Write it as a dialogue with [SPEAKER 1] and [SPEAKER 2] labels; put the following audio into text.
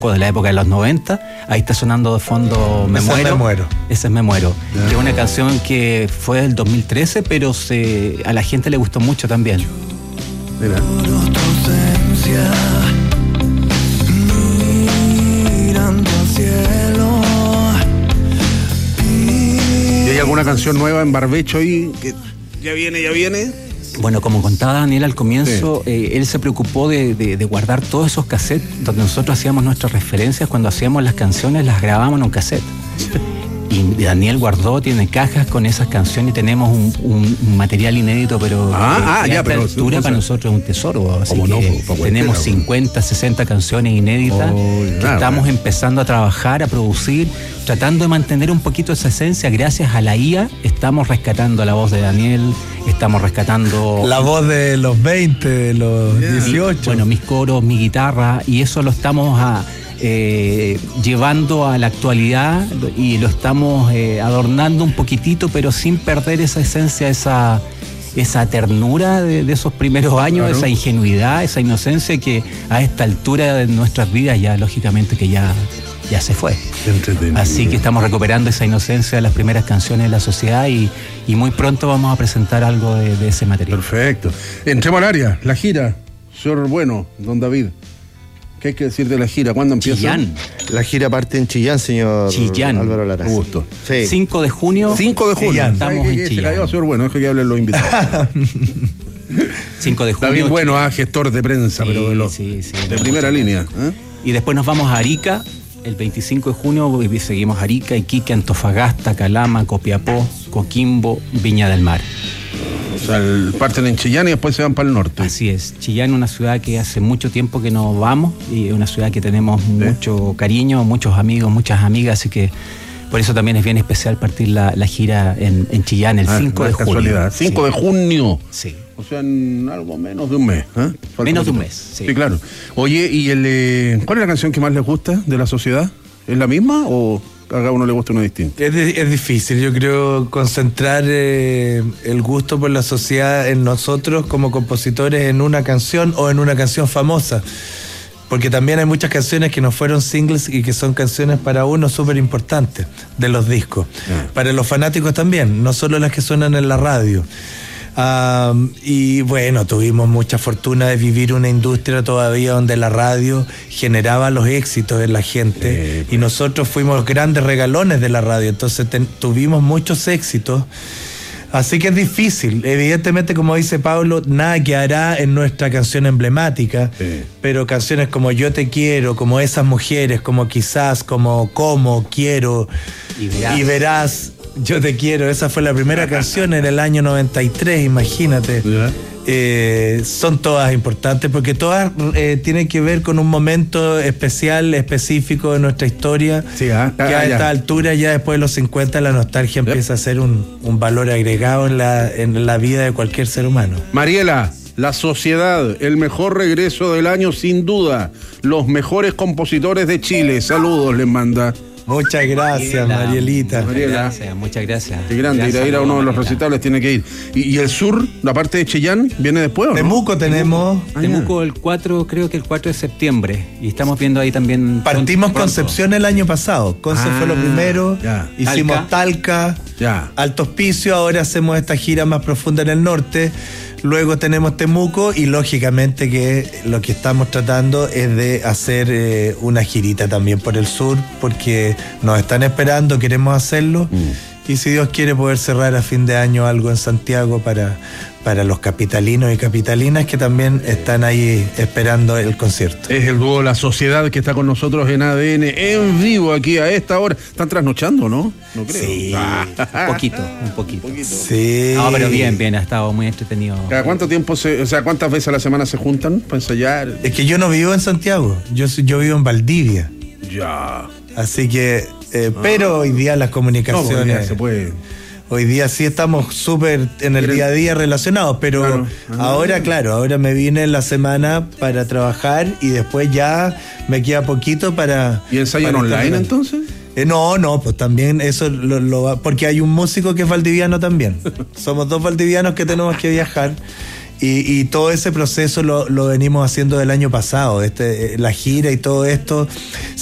[SPEAKER 1] de la época de los 90, ahí está sonando de fondo Me Muero. Ese es Me Muero, que es una canción que fue del 2013, pero a la gente le gustó mucho también.
[SPEAKER 2] Mira. Mirando al cielo. ¿Y hay alguna canción nueva en Barbecho ahí que ya viene?
[SPEAKER 1] Bueno, como contaba Daniel al comienzo, él se preocupó de guardar todos esos cassettes donde nosotros hacíamos nuestras referencias. Cuando hacíamos las canciones, las grabábamos en un cassette. Y Daniel guardó, tiene cajas con esas canciones y tenemos un material inédito, pero a esta altura para nosotros es un tesoro. Así que tenemos 50, 60 canciones inéditas que estamos empezando a trabajar, a producir, tratando de mantener un poquito esa esencia. Gracias a la IA estamos rescatando la voz de Daniel, estamos rescatando
[SPEAKER 3] la voz de los 20, de los 18.
[SPEAKER 1] Bueno, mis coros, mi guitarra, y eso lo estamos llevando a la actualidad y lo estamos adornando un poquitito, pero sin perder esa esencia, esa ternura de esos primeros años, esa ingenuidad, esa inocencia que a esta altura de nuestras vidas ya lógicamente que ya se fue. Así que estamos recuperando esa inocencia de las primeras canciones de la sociedad y muy pronto vamos a presentar algo de ese material.
[SPEAKER 2] Perfecto. Entremos al área, la gira, señor Bueno, don David. ¿Qué hay que decir de la gira? ¿Cuándo empieza?
[SPEAKER 4] Chillán. La gira parte en Chillán, señor Álvaro Lara.
[SPEAKER 2] Un gusto.
[SPEAKER 1] Sí. 5 de junio.
[SPEAKER 2] 5 de junio.
[SPEAKER 1] Estamos en Chillán.
[SPEAKER 2] Se cayó, señor Bueno, deja que hablen los invitados.
[SPEAKER 1] 5 de junio.
[SPEAKER 2] David Bueno, gestor de prensa, pero de primera línea.
[SPEAKER 1] Y después nos vamos a Arica, el 25 de junio, y seguimos Arica, Iquique, Antofagasta, Calama, Copiapó, Coquimbo, Viña del Mar.
[SPEAKER 2] O sea, parten en Chillán y después se van para el norte.
[SPEAKER 1] Así es. Chillán es una ciudad que hace mucho tiempo que no vamos y es una ciudad que tenemos mucho cariño, muchos amigos, muchas amigas, así que por eso también es bien especial partir la gira en Chillán el 5 de junio.
[SPEAKER 2] 5 de junio.
[SPEAKER 1] Sí.
[SPEAKER 2] O sea, en algo menos de un mes.
[SPEAKER 1] Menos de un mes, sí.
[SPEAKER 2] Sí, claro. Oye, ¿y cuál es la canción que más les gusta de la sociedad? ¿Es la misma o a cada uno le gusta una distinta?
[SPEAKER 3] Es difícil, yo creo, concentrar el gusto por la sociedad en nosotros como compositores en una canción o en una canción famosa. Porque también hay muchas canciones que no fueron singles y que son canciones para uno súper importantes de los discos. Para los fanáticos también, no solo las que suenan en la radio. Y bueno, tuvimos mucha fortuna de vivir una industria todavía donde la radio generaba los éxitos en la gente y nosotros fuimos grandes regalones de la radio, entonces tuvimos muchos éxitos. Así que es difícil, evidentemente, como dice Pablo, nada quedará en nuestra canción emblemática, pero canciones como Yo Te Quiero, como Esas Mujeres, como Quizás, como Cómo, Quiero y Verás, Yo Te Quiero, esa fue la primera canción en el año 93, imagínate. Son todas importantes porque todas tienen que ver con un momento especial, específico de nuestra historia, que a esta altura, ya después de los 50, la nostalgia empieza a ser un valor agregado en la vida de cualquier ser humano.
[SPEAKER 2] Mariela, La Sociedad, el mejor regreso del año sin duda, los mejores compositores de Chile, saludos les manda.
[SPEAKER 3] Muchas gracias, Marielita.
[SPEAKER 1] Muchas gracias.
[SPEAKER 2] Qué grande, ir a uno de los recitales tiene que ir. ¿Y el sur, la parte de Chillán, viene después o no?
[SPEAKER 3] Temuco tenemos.
[SPEAKER 1] Temuco creo que el 4 de septiembre. Y estamos viendo ahí también.
[SPEAKER 3] Partimos Concepción el año pasado. Concepción fue lo primero. Hicimos Talca, Alto Hospicio, ahora hacemos esta gira más profunda en el norte. Luego tenemos Temuco y lógicamente que lo que estamos tratando es de hacer una girita también por el sur porque nos están esperando, queremos hacerlo y si Dios quiere poder cerrar a fin de año algo en Santiago para los capitalinos y capitalinas que también están ahí esperando el concierto.
[SPEAKER 2] Es el dúo La Sociedad que está con nosotros en ADN en vivo aquí a esta hora. ¿Están trasnochando, no? No creo.
[SPEAKER 1] Sí, un poquito.
[SPEAKER 2] Sí.
[SPEAKER 1] No, pero bien, ha estado muy entretenido.
[SPEAKER 2] ¿Cada cuánto tiempo cuántas veces a la semana se juntan para ensayar?
[SPEAKER 3] Es que yo no vivo en Santiago, yo vivo en Valdivia.
[SPEAKER 2] Ya.
[SPEAKER 3] Así que, pero hoy día las comunicaciones...
[SPEAKER 2] No, se puede...
[SPEAKER 3] Hoy día sí estamos súper en el día a día relacionados, pero ahora me vine en la semana para trabajar y después ya me queda poquito para...
[SPEAKER 2] ¿Y ensayan online entonces?
[SPEAKER 3] No, pues también eso porque hay un músico que es valdiviano también. Somos dos valdivianos que tenemos que viajar Y todo ese proceso lo venimos haciendo del año pasado, la gira y todo esto